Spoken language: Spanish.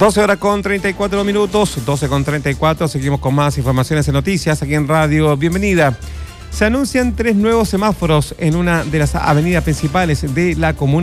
12 horas con 34 minutos, 12 con 34, seguimos con más informaciones y noticias aquí en Radio Bienvenida. Se anuncian 3 nuevos semáforos en una de las avenidas principales de la comuna.